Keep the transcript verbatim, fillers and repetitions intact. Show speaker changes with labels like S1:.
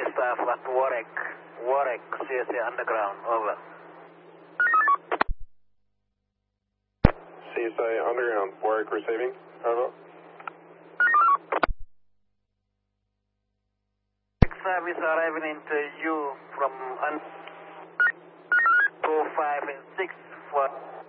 S1: staff at Warwick. Warwick, C S A Underground, over.
S2: C S A Underground, Warwick receiving, over.
S1: Service arriving into you from two five and six for